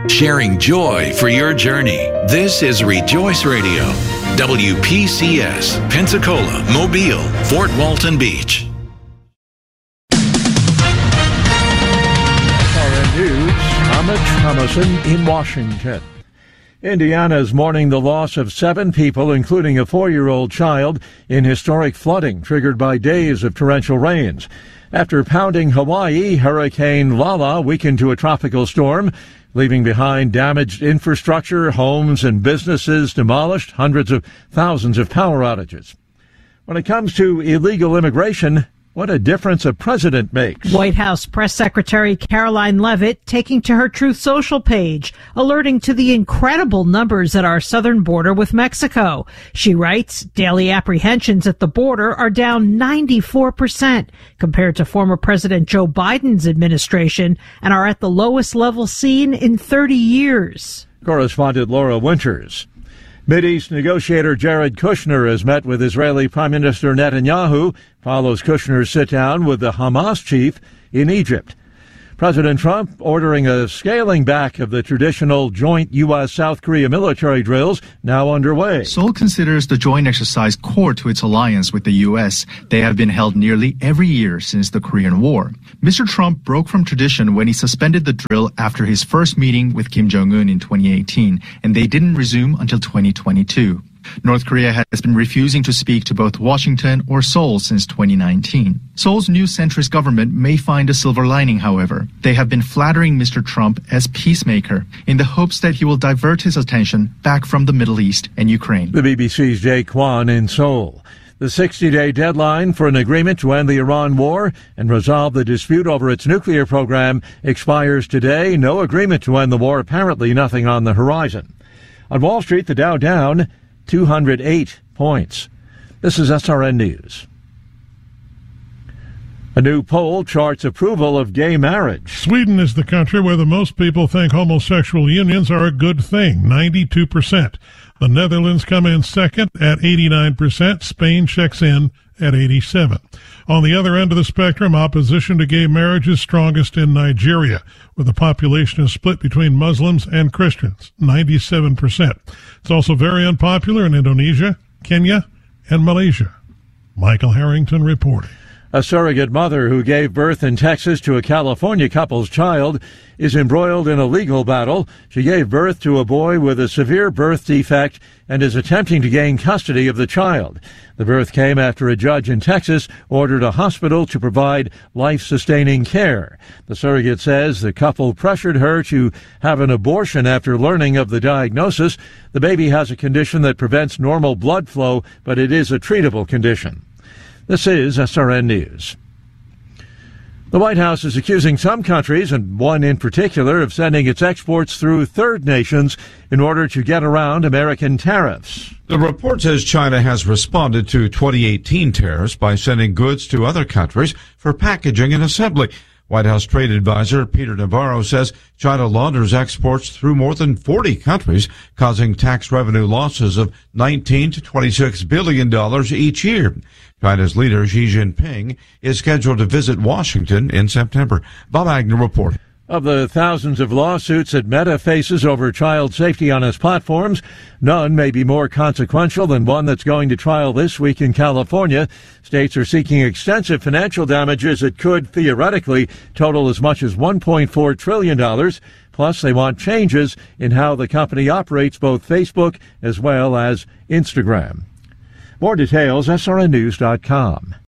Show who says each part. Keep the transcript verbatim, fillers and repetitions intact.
Speaker 1: sharing joy for your journey. This is Rejoice Radio, W P C S, Pensacola, Mobile, Fort Walton Beach.
Speaker 2: S R N News, Ahmed Thomason in Washington. Indiana is mourning the loss of seven people, including a four-year-old child, in historic flooding triggered by days of torrential rains. After pounding Hawaii, Hurricane Lala weakened to a tropical storm, leaving behind damaged infrastructure, homes and businesses demolished, hundreds of thousands of power outages. When it comes to illegal immigration, what a difference a president makes.
Speaker 3: White House Press Secretary Caroline Leavitt taking to her Truth Social page, alerting to the incredible numbers at our southern border with Mexico. She writes, daily apprehensions at the border are down ninety-four percent compared to former President Joe Biden's administration and are at the lowest level seen in thirty years.
Speaker 2: Correspondent Laura Winters. Mideast negotiator Jared Kushner has met with Israeli Prime Minister Netanyahu, follows Kushner's sit-down with the Hamas chief in Egypt. President Trump ordering a scaling back of the traditional joint U S South Korea military drills now underway.
Speaker 4: Seoul considers the joint exercise core to its alliance with the U S. They have been held nearly every year since the Korean War. Mister Trump broke from tradition when he suspended the drill after his first meeting with Kim Jong-un in twenty eighteen, and they didn't resume until twenty twenty-two. North Korea has been refusing to speak to both Washington or Seoul since twenty nineteen. Seoul's new centrist government may find a silver lining, however. They have been flattering Mister Trump as peacemaker in the hopes that he will divert his attention back from the Middle East and Ukraine.
Speaker 2: The B B C's Jay Kwan in Seoul. The sixty-day deadline for an agreement to end the Iran war and resolve the dispute over its nuclear program expires today. No agreement to end the war, apparently nothing on the horizon. On Wall Street, the Dow down two hundred eight points. This is S R N News. A new poll charts approval of gay marriage.
Speaker 5: Sweden is the country where the most people think homosexual unions are a good thing, ninety-two percent. The Netherlands come in second at eighty-nine percent. Spain checks in at eighty-seven. On the other end of the spectrum, opposition to gay marriage is strongest in Nigeria, where the population is split between Muslims and Christians, ninety-seven percent. It's also very unpopular in Indonesia, Kenya, and Malaysia. Michael Harrington reporting.
Speaker 2: A surrogate mother who gave birth in Texas to a California couple's child is embroiled in a legal battle. She gave birth to a boy with a severe birth defect and is attempting to gain custody of the child. The birth came after a judge in Texas ordered a hospital to provide life-sustaining care. The surrogate says the couple pressured her to have an abortion after learning of the diagnosis. The baby has a condition that prevents normal blood flow, but it is a treatable condition. This is S R N News. The White House is accusing some countries, and one in particular, of sending its exports through third nations in order to get around American tariffs.
Speaker 6: The report says China has responded to twenty eighteen tariffs by sending goods to other countries for packaging and assembly. White House trade advisor Peter Navarro says China launders exports through more than forty countries, causing tax revenue losses of nineteen to twenty-six billion dollars each year. China's leader Xi Jinping is scheduled to visit Washington in September. Bob Agnew reporting.
Speaker 2: Of the thousands of lawsuits that Meta faces over child safety on its platforms, none may be more consequential than one that's going to trial this week in California. States are seeking extensive financial damages that could theoretically total as much as one point four trillion dollars. Plus, they want changes in how the company operates both Facebook as well as Instagram. More details, S R N news dot com.